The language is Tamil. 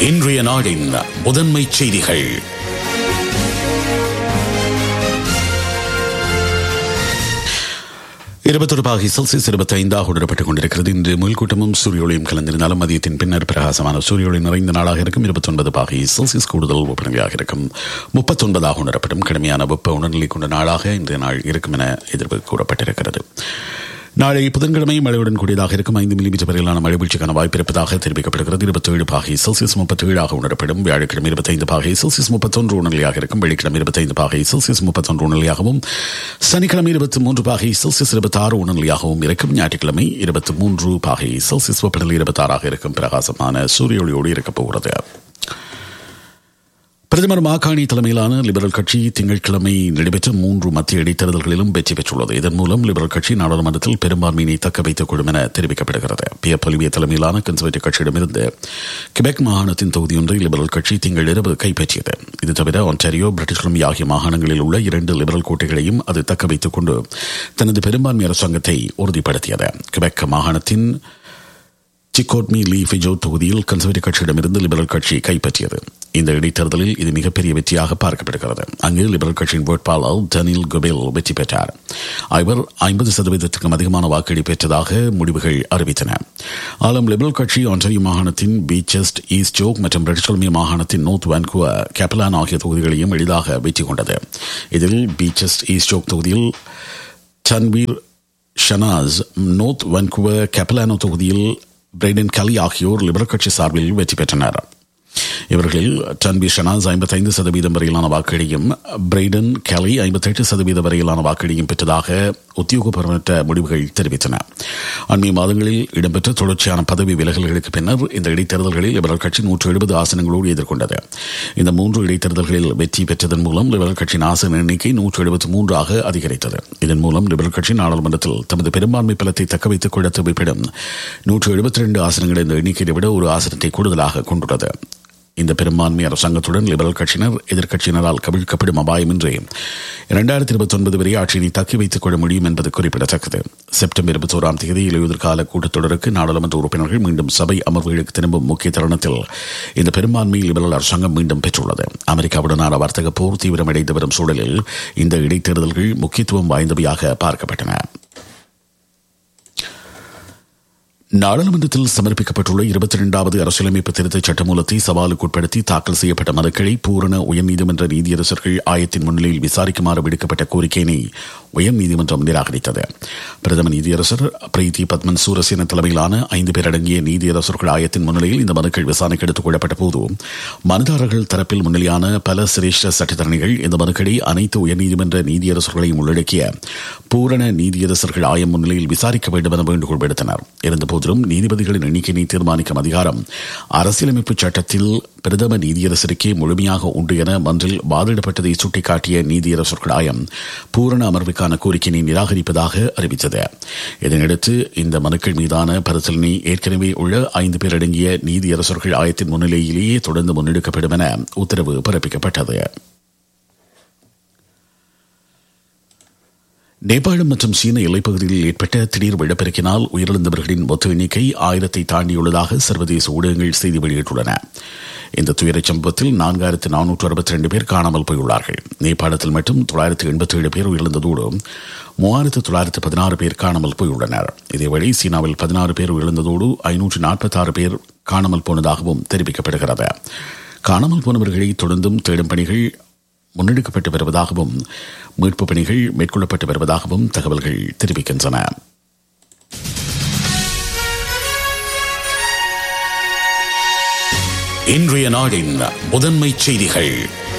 இன்றைய நாடின் முதன்மை செய்திகள். செல்சியஸ் 25 உணரப்பட்டுக் கொண்டிருக்கிறது. இன்று முயல்கூட்டமும் சூரிய ஒளியும் கலந்திருந்தாலும் மதியத்தின் பின்னர் பிரகாசமான சூரிய ஒளி நிறைந்த நாளாக இருக்கும். 29 செல்சியஸ் கூடுதல் வெப்பநிலையாக இருக்கும். 39 உணரப்படும் கடுமையான வெப்ப உணர்நிலை கொண்ட நாளாக இன்றைய நாள் இருக்கும் என எதிர்ப்பு கூறப்பட்டிருக்கிறது. நாளை புதன்கிழமை மழையுடன் கூடியதாக இருக்கும். 5 மில்லிமீட்டர் வரையிலான மழை வீழ்ச்சிக்கான வாய்ப்பு இருப்பதாக தெரிவிக்கப்படுகிறது. 27 செல்சியஸ் 37 உணரப்படும். வியாழக்கிழமை 25 செல்சியஸ் 31 உணர்நிலையாக இருக்கும். வெள்ளிக்கிழமை 25 செல்சியஸ் 31 உணர்நிலையாகவும், சனிக்கிழமை 23 செல்சியஸ் 26 உணர்நிலையாகவும் இருக்கும். ஞாயிற்றுக்கிழமை 23 செல்சியஸ் வெப்பநிலை 26 இருக்கும். பிரகாசமான சூரிய ஒளியோடு இருக்கப் போகிறது. பிரதமர் மாகாணி தலைமையிலான லிபரல் கட்சி திங்கட்கிழமை நடைபெற்ற 3 மத்திய இடைத்தேர்தல்களிலும் வெற்றி பெற்றுள்ளது. இதன் மூலம் லிபரல் கட்சி நாடாளுமன்றத்தில் பெரும்பான்மையினை தக்க வைத்துக் கொள்ளும் என தெரிவிக்கப்படுகிறது. பியர் பொலிவிய தலைமையிலான கன்சர்வேட்டிவ் கட்சியிடமிருந்து கிபெக் மாகாணத்தின் தொகுதியொன்றை லிபரல் கட்சி திங்கள் இரவு கைப்பற்றியது. இது தவிர ஒன்டாரியோ, பிரிட்டிஷ் கொலம்பியா ஆகிய மாகாணங்களில் உள்ள 2 லிபரல் கோட்டைகளையும் அது தக்க வைத்துக் கொண்டு தனது பெரும்பான்மை அரசாங்கத்தை உறுதிப்படுத்தியது. கிபெக் மாகாணத்தின் சிக்கோட்மி லீஃபிஜோ தொகுதியில் கன்சர்வேட்டிவ் கட்சியிடமிருந்து லிபரல் கட்சி கைப்பற்றியது. இந்த இடைத்தேர்தலில் இது மிகப்பெரிய வெற்றியாக பார்க்கப்படுகிறது. அங்கு லிபரல் கட்சியின் வேட்பாளர் டனில் கொபெல் வெற்றி பெற்றார். அவர் 50%க்கும் அதிகமான வாக்குகளை பெற்றதாக முடிவுகள் அறிவித்தன. ஆளும் லிபரல் கட்சி ஒன்டாரியோ மாகாணத்தின் பீச்செஸ்ட், ஈஸ்ட் ஜோக் மற்றும் பிரிட்டிஷ் கொலம்பியா மாகாணத்தின் நோர்த் வான்கூவர், கேப்பலான் ஆகிய தொகுதிகளையும் எளிதாக வெற்றி கொண்டது. இதில் பீச்செஸ்ட், ஈஸ்ட் ஜோக் தொகுதியில் தன்வீர் ஷனாஸ், நோர்த் வான்கூவர் கேப்பலானோ தொகுதியில் பிரைடன் கலி ஆகியோர் லிபரல் கட்சி சார்பில் வெற்றி பெற்றனர். இவர்களில் தன்வீர் ஷனாஸ் 55% வரையிலான வாக்குகளையும், பிரைடன் கலி 58% வரையிலான வாக்குகளையும் பெற்றதாக உத்தியோகபூர்வமற்ற முடிவுகள் தெரிவித்தன. அண்மைய மாதங்களில் இடம்பெற்ற தொடர்ச்சியான பதவி விலகல்களுக்கு பின்னர் இந்த இடைத்தேர்தல்களில் லிபரல் கட்சி 170 ஆசனங்களோடு எதிர்கொண்டது. இந்த 3 இடைத்தேர்தல்களில் வெற்றி பெற்றதன் மூலம் லிபரல் கட்சியின் ஆசன எண்ணிக்கை 173 அதிகரித்தது. இதன் மூலம் லிபரல் கட்சி நாடாளுமன்றத்தில் தமது பெரும்பான்மை பலத்தை தக்க வைத்துக் கொள்ள தேவைப்படும் 172 ஆசனங்கள் இந்த எண்ணிக்கையை விட ஒரு ஆசனத்தை கூடுதலாக கொண்டுள்ளது. இந்த பெரும்பான்மை அரசாங்கத்துடன் லிபரல் கட்சியினர் எதிர்க்கட்சியினரால் கவிழ்க்கப்படும் அபாயமின்றி 2029 வரை ஆட்சியை தக்கி வைத்துக் கொள்ள முடியும் என்பது குறிப்பிடத்தக்கது. செப்டம்பர் 21 இலையுதிர்கால கூட்டத்தொடருக்கு நாடாளுமன்ற உறுப்பினர்கள் மீண்டும் சபை அமர்வுகளுக்கு திரும்பும் முக்கிய தருணத்தில் இந்த பெரும்பான்மை லிபரல் அரசாங்கம் மீண்டும் பெற்றுள்ளது. அமெரிக்காவுடனான வர்த்தக போர் தீவிரமடைந்து வரும் சூழலில் இந்த இடைத்தேர்தல்கள் முக்கியத்துவம் வாய்ந்தவையாக பார்க்கப்பட்டன. நாடாளுமன்றத்தில் சமர்ப்பிக்கப்பட்டுள்ள 22வது அரசியலமைப்பு திருத்த சட்டமூலத்தை சவாலுக்குட்படுத்தி தாக்கல் செய்யப்பட்ட மனுக்களை பூரண உயர்நீதிமன்ற நீதியரசர்கள் ஆயத்தின் முன்னிலையில் விசாரிக்குமாறு விடுக்கப்பட்ட கோரிக்கையினை உயர்நீதிமன்றம் நிராகரித்தது. பிரதம நீதியரசர் பிரீத்தி பத்மன் சூரசேன தலைமையிலான 5 பேர் அடங்கிய நீதியரசர்கள் ஆயத்தின் முன்னிலையில் இந்த மனுக்கள் விசாரணைக்கு எடுத்துக் கொள்ளப்பட்ட போது மனுதாரர்கள் தரப்பில் முன்னிலையான பல சிரேஷ்ட சட்டத்தரணிகள் இந்த மனுக்களை அனைத்து உயர்நீதிமன்ற நீதியரசர்களையும் உள்ளடக்கிய பூரண நீதியரசர்கள் ஆயம் முன்னிலையில் விசாரிக்க வேண்டும் என வேண்டுகோள் விடுத்தனர். இருந்தபோதிலும் நீதிபதிகளின் எண்ணிக்கையை தீர்மானிக்கும் அதிகாரம் அரசியலமைப்பு சட்டத்தில் பிரதம நீதியரசருக்கே முழுமையாக உண்டு என மன்றில் வாதிடப்பட்டதை சுட்டிக்காட்டிய நீதியரசர்கள் ஆயம் பூரண அமர்வுக்கான கோரிக்கையை நிராகரிப்பதாக அறிவித்தது. இதனையடுத்து இந்த மனுக்கள் மீதான பரிசீலனை ஏற்கனவே உள்ள 5 பேர் அடங்கிய நீதியரசர்கள் ஆயத்தின் முன்னிலையிலேயே தொடர்ந்து முன்னெடுக்கப்படும் என உத்தரவு பிறப்பிக்கப்பட்டது. நேபாளம் மற்றும் சீன எல்லைப்பகுதியில் ஏற்பட்ட திடீர் வெள்ளப்பெருக்கினால் உயிரிழந்தவர்களின் மொத்த எண்ணிக்கை 1000 தாண்டியுள்ளதாக சர்வதேச ஊடகங்கள் செய்தி வெளியிட்டுள்ளன. இந்த துயரச் சம்பவத்தில் 4462 பேர் காணாமல் போயுள்ளார்கள். நேபாளத்தில் மட்டும் 987 பேர் உயிரிழந்ததோடு 3916 பேர் காணாமல் போயுள்ளனர். இதேவேளை சீனாவில் 16 பேர் உயிரிழந்ததோடு 546 பேர் காணாமல் போனதாகவும் தெரிவிக்கப்படுகிறது. காணாமல் போனவர்களை தொடர்ந்தும் தேடும் பணிகள் முன்னெடுக்கப்பட்டு வருவதாகவும் மீட்பு பணிகள் மேற்கொள்ளப்பட்டு வருவதாகவும் தகவல்கள் தெரிவிக்கின்றன. இன்றைய நாடின் முதன்மை செய்திகள்.